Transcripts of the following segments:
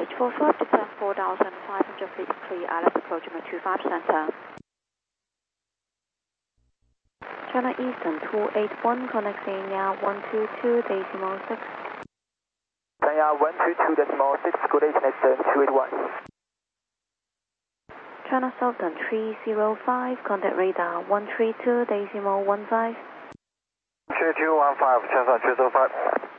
H45 descend 4,500 feet clear, ILS approaching 25 center. China Eastern 281, connecting Enya 122.6. Enya 122.6, good day, Eastern 281. China Southern 305, contact radar 132.15. 3215, China 305.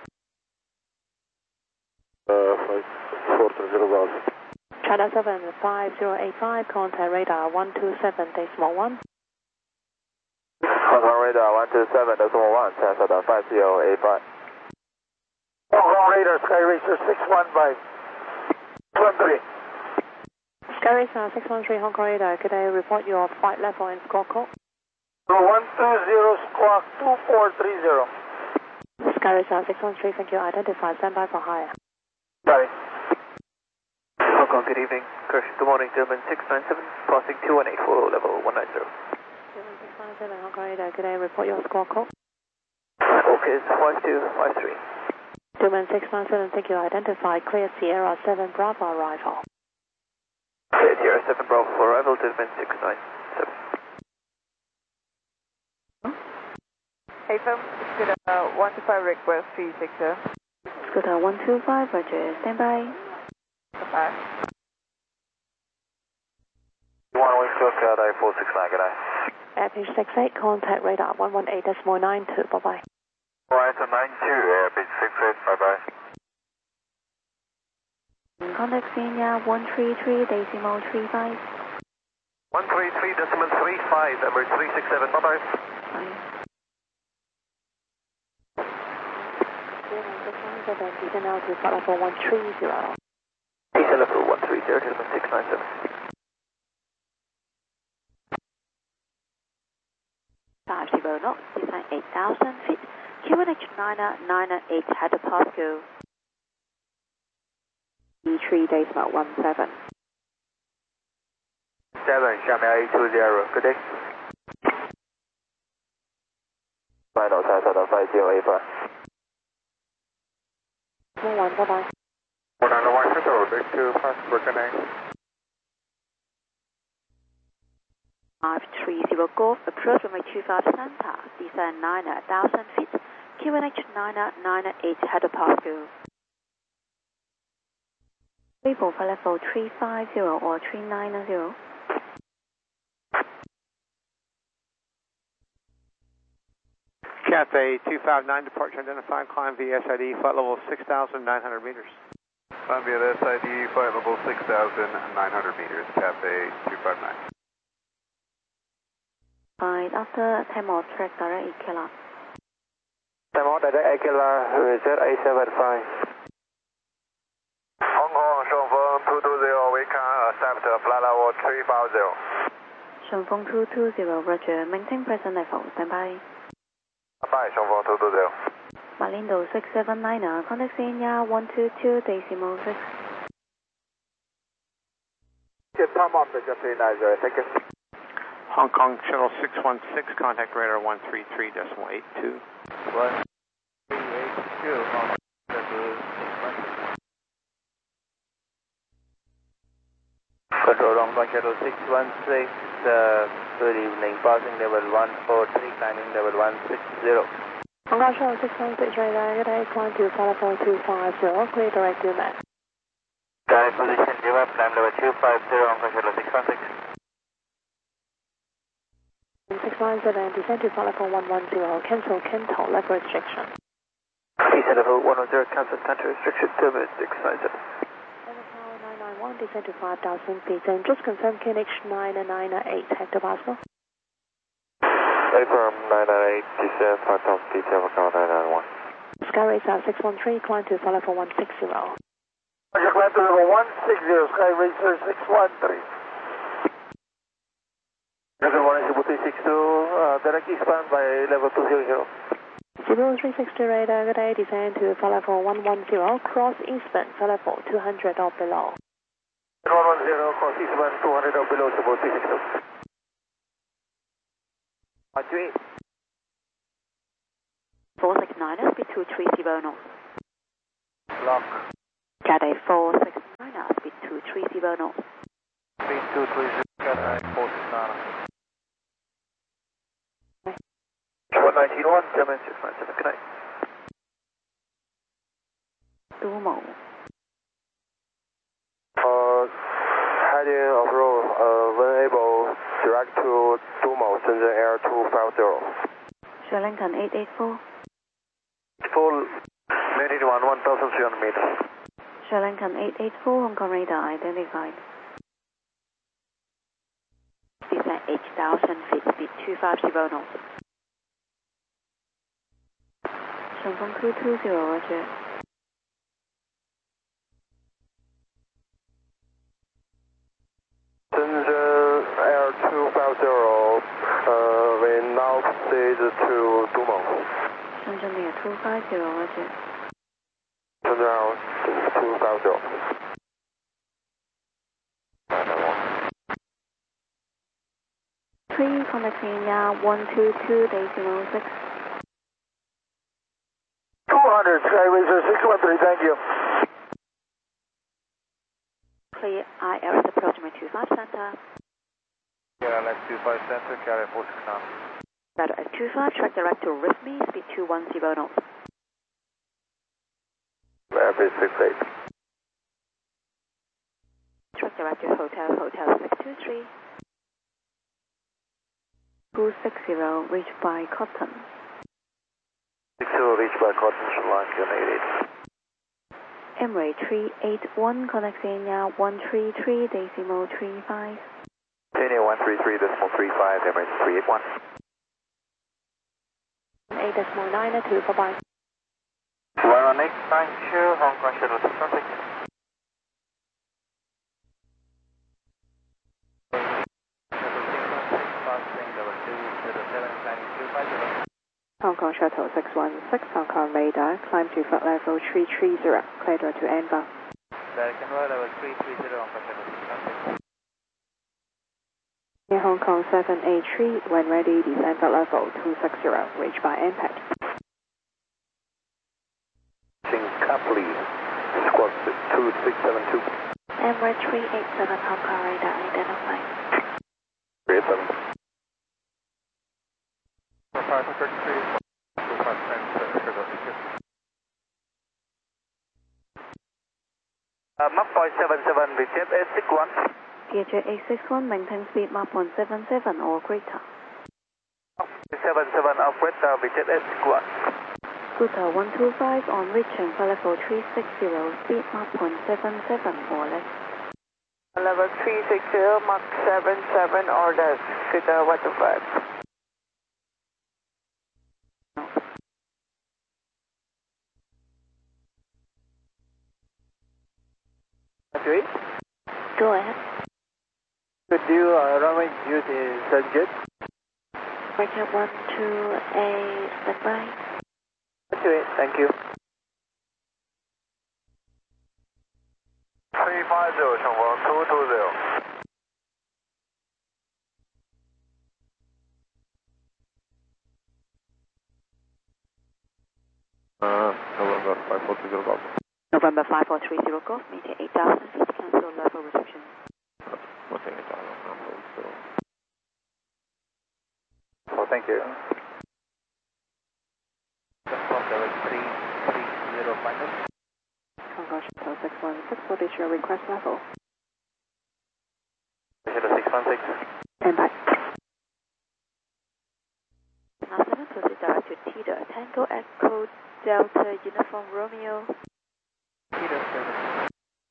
430. China 7 5085, contact radar 127.1. Contact radar 127.1, China 5085. Hong Kong radar, Sky Racer 615. 13. Sky Racer 613, Hong Kong radar, could I report your flight level and squawk code? 120 squawk 2430. Sky Racer 613, thank you. Identify, standby for hire. Sorry. Hong Kong, good evening. Good morning, German 697, passing 218 for level 190. German 697, Hong Kong radar, could I report your squawk code? Okay, it's 5253. German 697, thank you. Identify, clear Sierra 7 Bravo arrival. Okay, Sierra 7 Bravo for arrival, German 697. Hey, firm, Scooter 125 request 360. Scooter 125, roger, standby. Goodbye. 1 Wing Cook, day 469, good day. Airpage 68, contact radar 118.92, bye-bye. Right, 92, Airbase 68, bye-bye. Contact Senior 133.35. 133.35, Emirates 367, bye-bye. Bye. 0697, descend now to flight level 130. Descend level 130, German 697. knots, descend 8,000 feet. QNH 998, head to Pasco. E3.17. 7, 下面 A20, good day. Final Tata 5085. 1, bye-bye. 491, control, back to Passport, good day. 530 Golf, approach runway 25 center, descend 9,000 feet. QNH 998, head to Pasco. Label for level 350 or 390. Cathay 259, departure identified, climb via SID, flight level 6,900 meters. Climb via SID, flight level 6,900 meters, Cathay 259. Right, after time of track, direct EKLR. Time out, direct AKLR, reset A75. Hong Kong, Shengfeng 220, we can accept flight level 350. Shengfeng 220, roger, maintain present level, standby. Bye, Shengfeng 220. Malindo 679, contact Senior 122.6. Get time out, just 390, thank you. Hong Kong Shuttle 616, contact radar 133.82. 132, Hong Kong, Control Hong Kong Shuttle 616, good evening, passing level 143, climbing level 160. Hong Kong Shuttle 616, radar, good day, climb to flight level 250, clear direct UMAC. Direct position, UMAC, climb level 250, Hong Kong Shuttle 616. 697, descend to flight level 110, cancel Kento, level restriction. Descend level 110, cancel center restriction, German 697. Level tower 991, descend to 5,000 feet, and just confirm QNH 998, head to Pasco. Confirm 998, descend 5,000 feet, Hong Kong 991. Sky Racer 613, climb to flight level 160. Roger, climb to level 160, Sky Racer 613. Level 162, direct eastbound by level 200. 0360 radar, good day, descend to flight level 110, cross eastbound, flight level 200 or below. 110, cross eastbound 200 or below, 0360. 469, speed 230 knots. Lock. Cathay 469, 0 knots. 3230, Cathay 469. 191, German 697, good night. Dumo. Heading of road, when able, direct to Dumo, Shenzhen Air 250. Sri Lankan 884. Full, manage 1,300 meters. Sri Lankan 884, Hong Kong radar identified. Descent 8,000 feet, speed 250 knots. Shenzhen Crew 20, roger. Shenzhen Air 250, we now proceed to Dumo. Shenzhen Air 250, roger. Shenzhen Air 250. 3, contacting 122.6. 200, Skyracer 613, thank you. Clear ILS approaching 25 center. KLS 25 Center, Cathay 469. Radar at 25, track direct to Rhythmy, speed 210 knots. Rapid 68. Track direct to Hotel 623. 260, reached by Cotton. 60, reached by Cotton, Sri Lankan 88. Emirates 381, connecting 133.35. Kenya 133.35, Emirates 381. 8.92, bye-bye. 118, thank you, Hong Kong Shuttle 616. Passing level 207, climbing 250. Hong Kong Shuttle 616, Hong Kong radar, climb to flight level 330, clear door to Anbar. Direct control level 330, Hong Kong Shuttle 616. Near Hong Kong 783, when ready, descend at level 260, reach by impact. Copley, squawk 2672. Emirates 387, Hong Kong radar identified. 387. For 533, 25 Mach point 77, Vietjet 861. Vietjet 861, maintain speed Mach 77 or greater. 77 upward, Vietjet 861. Scooter 125 on reaching flight level 360, speed Mach 77 or less. Level 360, Mach 77 or less, Scooter 125. Okay. Go ahead. Could you runway use in Sunjet? Roger 128, standby. Okay, thank you. 350, 成功 220. November 5430 Golf. November 5430 Golf, meter 8,000 feet, cancel level restriction. Nothing at all, so. Oh, thank you. From level 330 final. Hong Kong Shuttle 616, what is your request level? Shuttle 616. Standby. Now 7 proceed direct to Teeter, Tango Echo Delta Uniform Romeo. Teeter 7.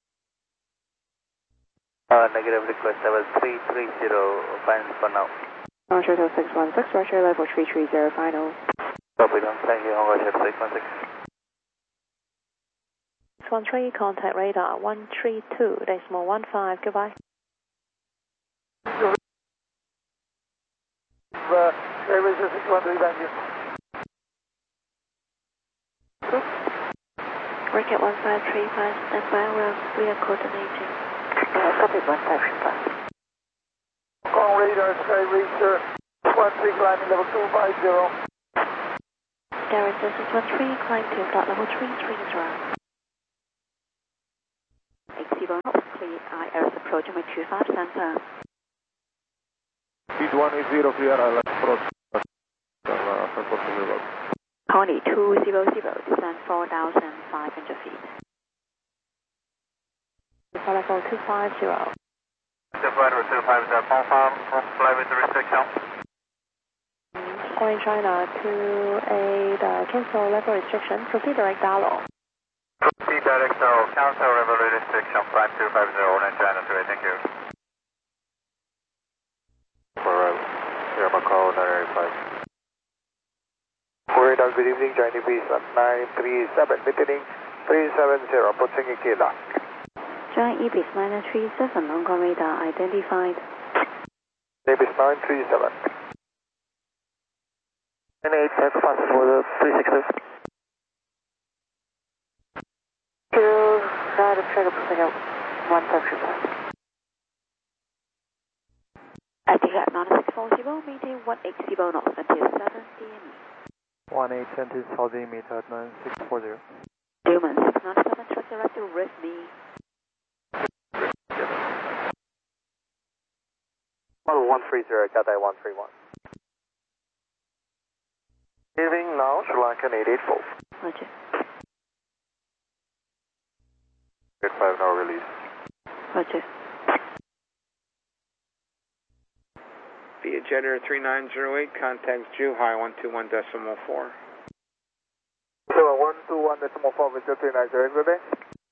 Negative request level 330, final for now. Hong Kong Shuttle 616, Roger, level 330, final. Copy down, thank you, Hong Kong Shuttle 616. 613, contact radar 132.15, goodbye. Skyracer 613, thank you. Rocket 1535, standby, we are coordinating. Copy 1535. Hong Kong radar, Skyracer 613, climbing level 250. Skyracer 613, climb to flight level 330. 80 knots, clear. ILS approaching my 25 center. Speed 180 clear, ILS approach. Pony 200, descend 4,500 feet. Flight level 250. Flight level 250, confirm, fly with the restriction. Orange China 28, cancel level restriction, proceed direct dialog. Proceed direct dialog, cancel level restriction, flight 250, Orange China 28, thank you. Here, Macau 985. Radar, good evening, Chinese Beast 937, maintaining 370, approaching Ikela. Giant Ibis 937, Hong Kong radar identified. Ibis 937. 98, fast for the 360. That is trigger pushing up 153. At the gap 9640, maintain 180 knots until 7 DME. 1810 South meter at 9640. Newman 697, trust direct to risk me. 130, Cathay 131. Evening now, Sri Lankan 884. Roger. 85 now release. Roger. Via Jetter 3908, contact Zhuhai 121.4. So 121.4, Mr. 390, good day.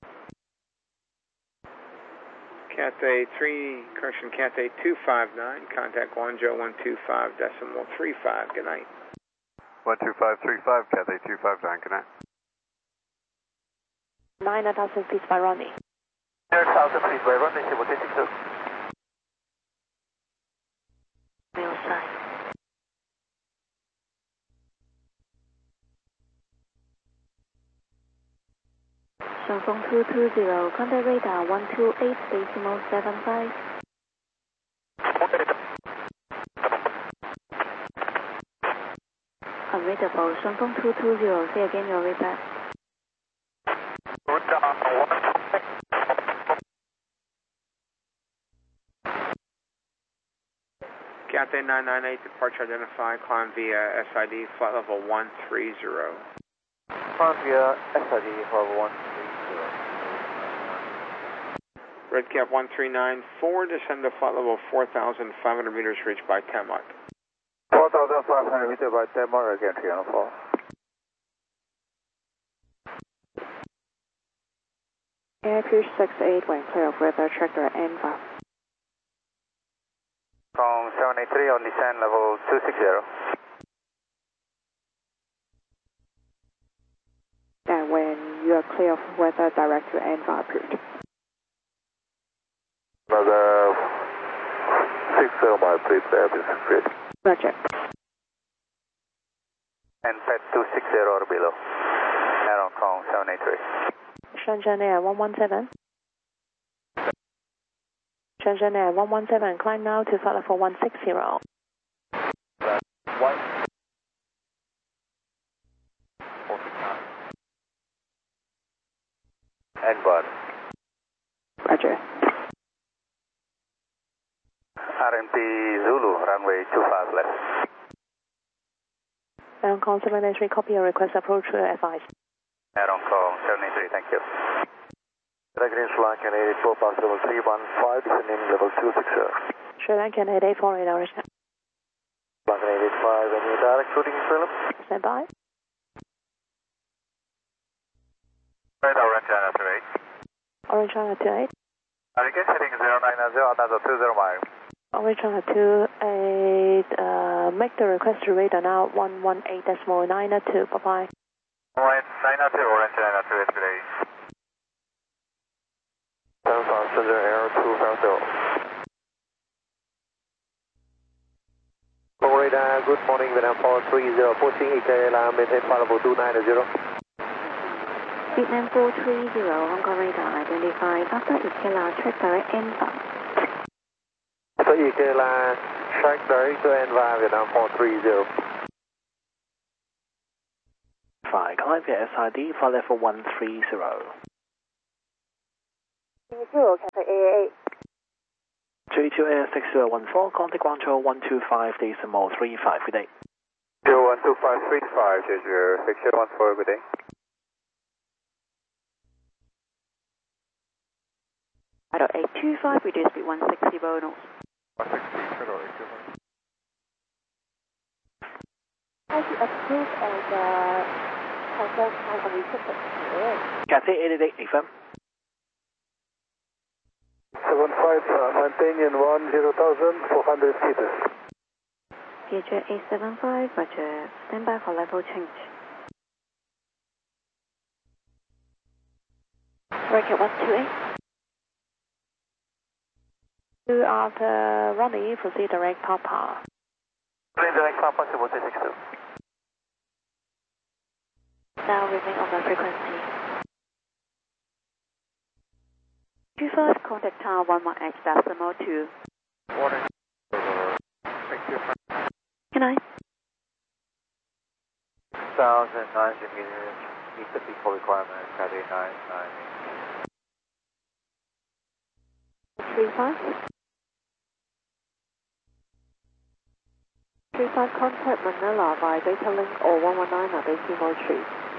Cathay 3, correction, Cathay 259, contact Guangzhou 125.35, good night. 12535, Cathay 259, good night. 9,000 feet by running. 9,000 feet by running, 762. 没有赛。顺丰220, contact radar 128.75. Unreadable, 顺丰220, say again your readback. Cathay 998, departure identified, climb via SID, flight level 130. Climb via SID for 130. Redcap 1394, descend to flight level 4,500 meters, reached by 10 mark. 4,500 meters by 10 mark again, 304. Airfield 68, when clear of weather, check the NVA. From 783 on descent level 260. And when you are clear of weather, direct to NVA approved. Another 60 mile, please, Airfield 68. Roger. And FET 260 or below. Air Hong Kong 783. Shenzhen Air 117. Shenzhen Air 117, climb now to flight level 160. And bird. Roger. RMP Zulu, runway 25 left. Air Hong Kong 783, copy your request, approach to advice. Air Hong Kong 783, thank you. Green Sri Lankan 884, pass level 315, descending level 260. Sri Lankan 884, radar original. Sri Lankan 885, any direct routing, Philip? Stand by. Right, Orange China 28. Orange China 28. Again, heading 090, another 20 mile. Orange China 28, make the request to radar now 118.902. Bye bye. Orange 902, Orange China 28 today. Shenzhen Air 250. Radar, good morning, Vietnam 430, approaching EKLR, maintain flight level 290. Vietnam 430, Hong Kong radar identified. After EKLR, check direct NVA. After EKLR, track direct to NVA, Vietnam 430. Climb via SID, flight level 130. Cathay J2 Air 6014, contact Guangzhou 125.35, good day. 12535, Jeju 6014, good day. Shadow 825, reduce speed 160 knots. 160, Shadow 825. As you approve and confirm time and restricted period. Cathay 88 FM. 75, maintaining 10,400 meters. Vietjet 875, roger. Stand by for level change. Rocket 128. You are the runway, proceed direct Papa. Direct Papa 7362. Now remain on the frequency. 25, contact tower 11H decimal 2. Warning. Thank you. Good night. 6,900 meters, meet the people requirement, Cathay 998. 35. 35, contact Manila by data link or 119 at decimal 3.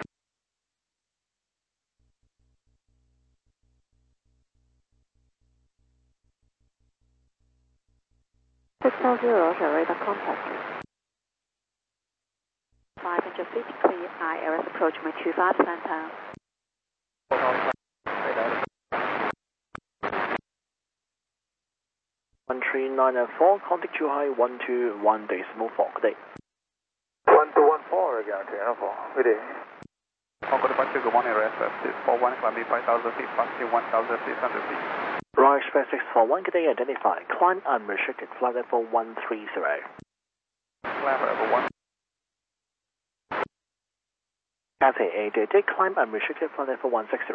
Radar contact. 500 feet, clear ILS approach my 25 center. One 3994, contact Zhuhai 121.4, good day. 1214 again, 394, good day. Congo departure, good morning, RSF 641, climbing 5,000 feet, passing 1,600 feet. Royal Express 641, good day, identify. Climb unrestricted, flight level 130. Climb level 1. Cathay 88, climb unrestricted, flight level 160.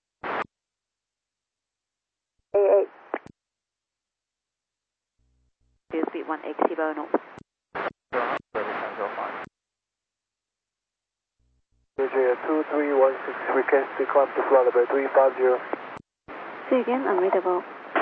AA. Reduce speed 180 knots. Jeju 2316, request to climb to flight level 350. Say again, unreadable.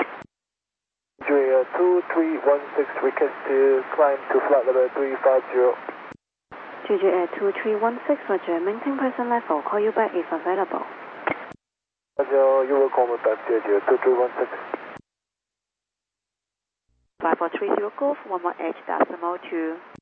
Jeju 2316, request to climb to flight level 350. Jeju Air 2316, roger. Maintain present level. Call you back if available. Roger, you will call me back, Jeju 2316. 5430 Golf, 11H decimal 2.